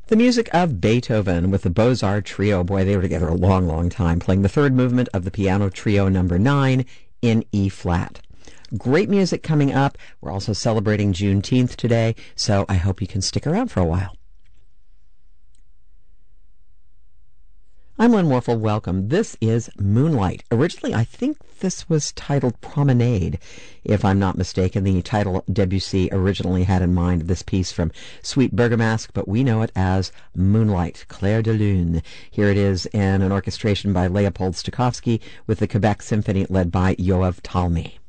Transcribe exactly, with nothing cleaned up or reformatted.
The music of Beethoven with the Beaux-Arts Trio. Boy, they were together a long, long time, playing the third movement of the Piano Trio number nine in E-flat. Great music coming up. We're also celebrating Juneteenth today, so I hope you can stick around for a while. I'm Lynn Warfel. Welcome. This is Moonlight. Originally, I think this was titled Promenade, if I'm not mistaken. The title Debussy originally had in mind this piece from Sweet Bergamasque, but we know it as Moonlight, Clair de Lune. Here it is in an orchestration by Leopold Stokowski with the Quebec Symphony led by Yoav Talmy.